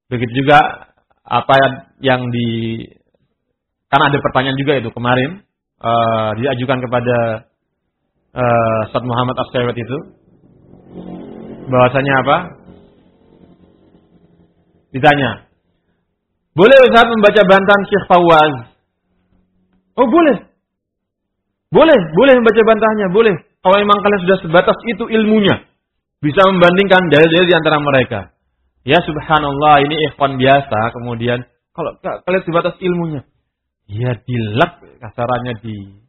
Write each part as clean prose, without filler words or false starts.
Begitu juga apa yang karena ada pertanyaan juga itu kemarin diajukan kepada Ustaz Muhammad As-Saiwat itu, bahwasanya apa? Ditanya, boleh Ustaz membaca bantahan Syekh Fawaz? Oh boleh. Boleh membaca bantahannya, boleh. Kalau memang kalian sudah sebatas itu ilmunya, bisa membandingkan dalil-dalil di antara mereka. Ya subhanallah, ini ikhwan biasa, kemudian kalau kalian sebatas ilmunya, ya dilak kasarannya,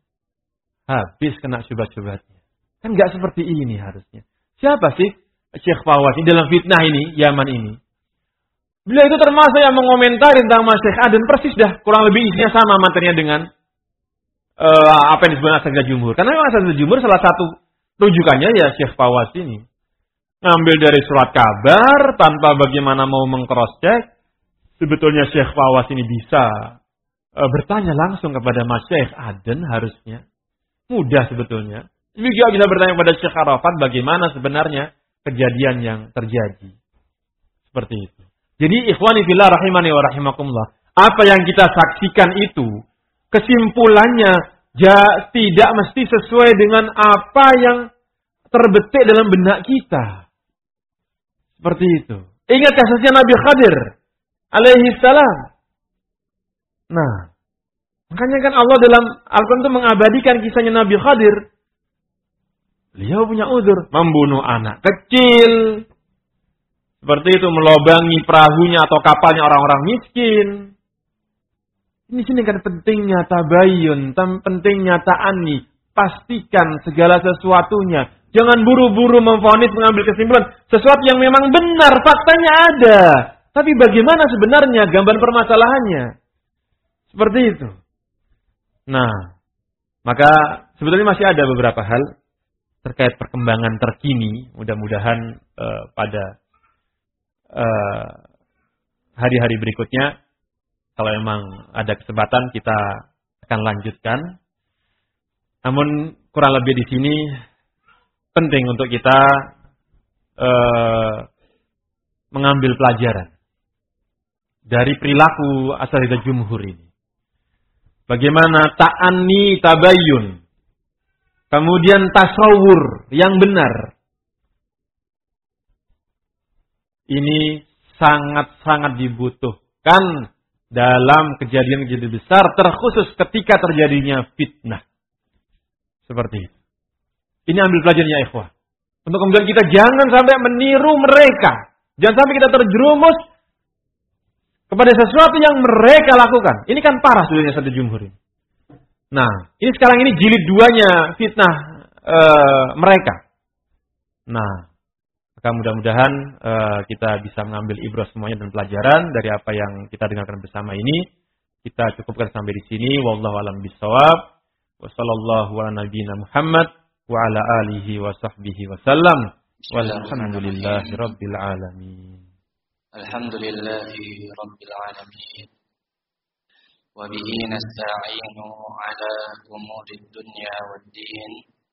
habis kena syubhat-syubhatnya. Kan enggak seperti ini harusnya. Siapa sih Syekh Fawaz ini dalam fitnah ini, Yaman ini? Beliau itu termasuk yang mengomentari tentang Mas Syekh Aden, persis dah, kurang lebih isinya sama materinya dengan apa yang disebut Asatidzah Jumhur. Karena Asatidzah Jumhur salah satu rujukannya ya Syekh Fawaz ini. Ngambil dari surat kabar tanpa bagaimana mau meng-cross-check. Sebetulnya Syekh Fawaz ini bisa bertanya langsung kepada Mas Syekh Aden harusnya. Mudah sebetulnya. Juga bisa bertanya kepada Syekh Arafat bagaimana sebenarnya kejadian yang terjadi. Seperti itu. Jadi ikhwani fillah rahimani wa rahimakumullah. Apa yang kita saksikan itu, kesimpulannya tidak mesti sesuai dengan apa yang terbetik dalam benak kita. Seperti itu. Ingat kasusnya Nabi Khadir alaihi salam. Nah, makanya kan Allah dalam Al-Quran itu mengabadikan kisahnya Nabi Khadir. Beliau punya uzur, membunuh anak kecil. Seperti itu, melobangi perahunya atau kapalnya orang-orang miskin. Ini sini kan pentingnya tabayun, pentingnya ta'ani. Pastikan segala sesuatunya. Jangan buru-buru memvonis, mengambil kesimpulan. Sesuatu yang memang benar, faktanya ada. Tapi bagaimana sebenarnya gambaran permasalahannya? Seperti itu. Nah, maka sebetulnya masih ada beberapa hal terkait perkembangan terkini. Mudah-mudahan pada hari-hari berikutnya, kalau memang ada kesempatan, kita akan lanjutkan. Namun kurang lebih di sini penting untuk kita mengambil pelajaran dari perilaku Asatidzah Jumhur ini. Bagaimana ta'anni tabayyun, kemudian tasawur yang benar. Ini sangat-sangat dibutuhkan dalam kejadian-kejadian besar, terkhusus ketika terjadinya fitnah. Seperti itu. Ini ambil pelajaran ya ikhwah. Untuk kemudian kita jangan sampai meniru mereka. Jangan sampai kita terjerumus kepada sesuatu yang mereka lakukan. Ini kan parah sebenarnya satu jumhur ini. Nah, ini sekarang ini jilid 2-nya fitnah mereka. Nah, maka mudah-mudahan kita bisa mengambil ibrah semuanya dan pelajaran dari apa yang kita dengarkan bersama ini. Kita cukupkan sampai di sini. Wallahu a'lam bishawab. Wa sallallahu ala nabiyyina Muhammad wa ala alihi wa sahbihi wa sallam. Walhamdulillahi rabbil alamin. Alhamdulillahi rabbil alamin. Wa bihi nasta'inu ala umurid dunya waddin.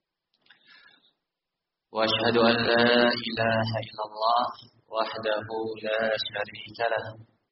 Wa asyhadu an la ilaha illallah wahdahu la syarika lah.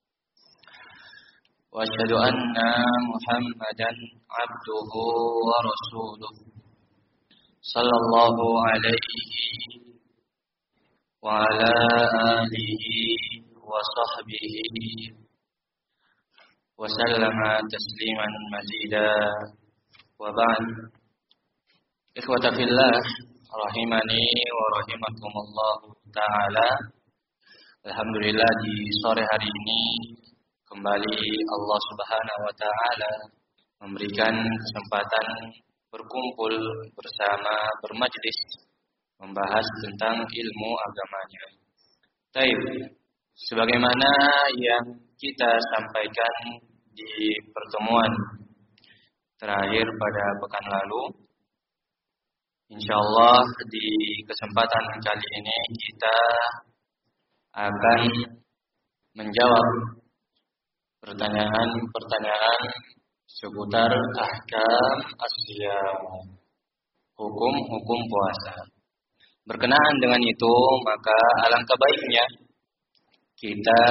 Wa asyhadu anna Muhammadan abduhu wa rasuluh. Sallallahu alaihi wa ala alihi wa sahbihi wa sallama tasliman mazida. Wa ba'd. Ikhwata fillah rahimani wa rahimakumullah ta'ala. Alhamdulillah di sore hari ini kembali Allah Subhanahu wa ta'ala memberikan kesempatan berkumpul bersama, bermajlis, membahas tentang ilmu agamanya. Taib, sebagaimana yang kita sampaikan di pertemuan terakhir pada pekan lalu, insyaallah di kesempatan kali ini kita akan menjawab pertanyaan-pertanyaan seputar ahkam as-siyam, hukum-hukum puasa. Berkenaan dengan itu, maka alangkah baiknya kita